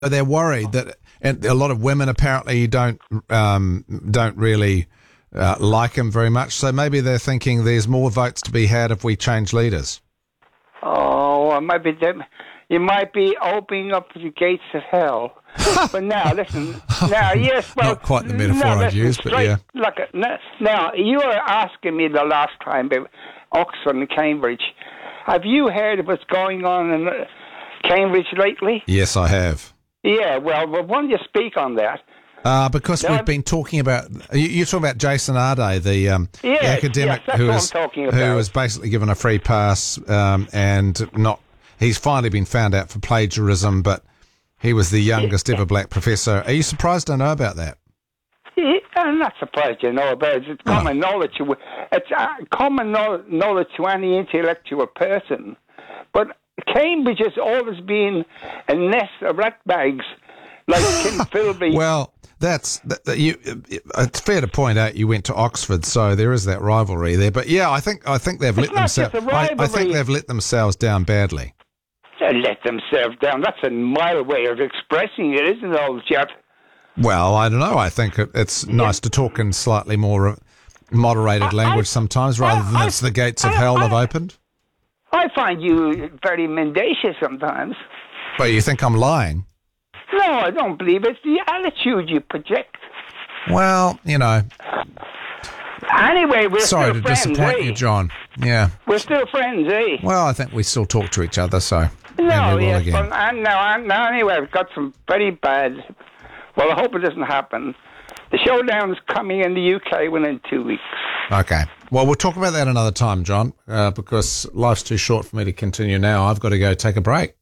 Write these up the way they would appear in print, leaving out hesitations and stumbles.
they're worried that, and a lot of women apparently don't really like him very much. So maybe they're thinking there's more votes to be had if we change leaders. Oh, you might be opening up the gates of hell. But now, listen. Now, yes, well, not quite the metaphor I'd use, but yeah. Look, now you were asking me the last time about Oxford and Cambridge. Have you heard of what's going on in Cambridge lately? Yes, I have. Yeah, well, why don't you speak on that? Because we've been talking about... You're talking about Jason Arde, the academic who was basically given a free pass and not... He's finally been found out for plagiarism, but he was the youngest ever black professor. Are you surprised to know about that? Yeah, I'm not surprised you know about it. It's common knowledge. It's common knowledge to any intellectual person. But Cambridge has always been a nest of ratbags, like Kim Philby. Well, it's fair to point out you went to Oxford, so there is that rivalry there. But yeah, I think they've let themselves. I think they've let themselves down badly. They let themselves down. That's a mild way of expressing it, isn't it, old chap? Well, I don't know. I think it's nice to talk in slightly more moderated language sometimes, rather than it's the gates of hell have opened. I find you very mendacious sometimes. But you think I'm lying? No, I don't believe it's the attitude you project. Well, you know. Anyway, we're sorry still to friends, disappoint you, John. Yeah. We're still friends, eh? Well, I think we still talk to each other, so. No, yes, but now anyway, I've got some very bad. Well, I hope it doesn't happen. The showdown's coming in the UK within 2 weeks. Okay. Well, we'll talk about that another time, John, because life's too short for me to continue now. I've got to go take a break.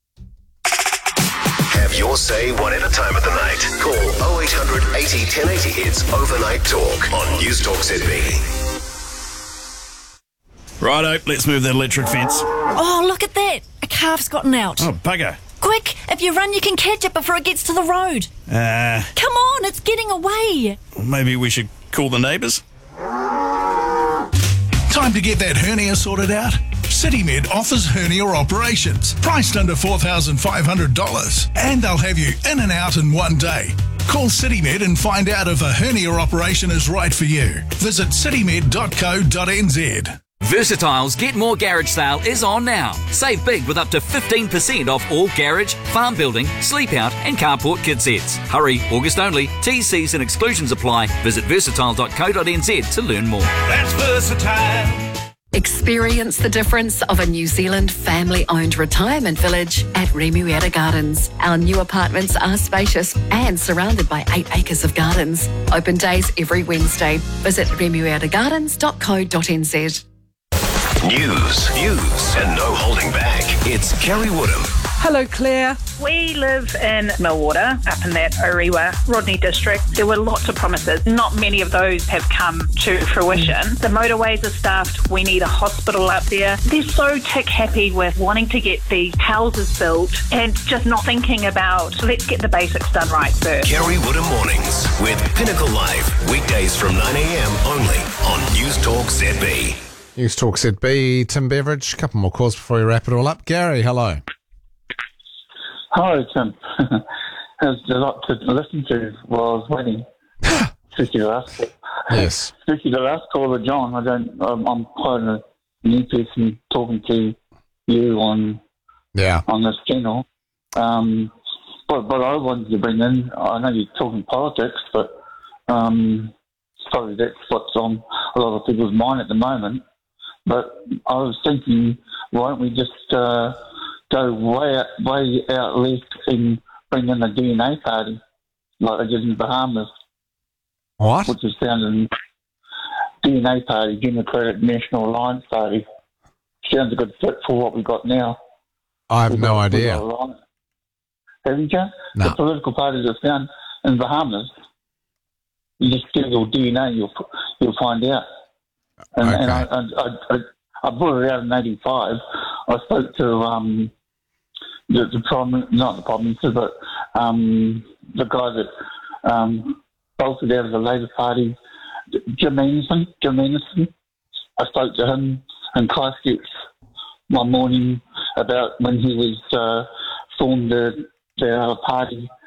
Have your say one at a time of the night. Call 0800 80 1080. It's Overnight Talk on News Talk ZB. Righto, let's move that electric fence. Oh, look at that. A calf's gotten out. Oh, bugger. Quick, if you run, you can catch it before it gets to the road. Come on, it's getting away. Maybe we should call the neighbours? Time to get that hernia sorted out? CityMed offers hernia operations, priced under $4,500, and they'll have you in and out in one day. Call CityMed and find out if a hernia operation is right for you. Visit citymed.co.nz. Versatile's Get More Garage sale is on now. Save big with up to 15% off all garage, farm building, sleep out and carport kit sets. Hurry, August only. TCs and exclusions apply. Visit versatile.co.nz to learn more. That's Versatile. Experience the difference of a New Zealand family-owned retirement village at Remuera Gardens. Our new apartments are spacious and surrounded by 8 acres of gardens. Open days every Wednesday. Visit remueragardens.co.nz. News, and no holding back. It's Kerry Woodham. Hello, Claire. We live in Millwater, up in that Orewa, Rodney district. There were lots of promises. Not many of those have come to fruition. The motorways are stuffed. We need a hospital up there. They're so tick-happy with wanting to get these houses built and just not thinking about, let's get the basics done right first. Kerry Woodham Mornings with Pinnacle Live. Weekdays from 9am only on News Talk ZB. News Talk ZB, Tim Beveridge. A couple more calls before we wrap it all up. Gary, hello. Hello, Tim. There's a lot to listen to while I was waiting. Especially the last call. Yes. Especially the last caller, John. I'm quite a new person talking to you on this channel. But I wanted to bring in, I know you're talking politics, but sorry, that's what's on a lot of people's mind at the moment. But I was thinking, why don't we just go way out left and bring in a DNA party, like they did in Bahamas. What? Which is found in DNA party, Democratic National Alliance Party. Sounds a good fit for what we've got now. I have no idea. Haven't you? No. The political parties are found in Bahamas. You just Google DNA, you'll find out. And, okay. and I brought it out in '85. I spoke to the Prime, not the Prime Minister, but the guy that bolted out of the Labour Party, Jim Anderson. I spoke to him in Christchurch one morning about when he was formed the party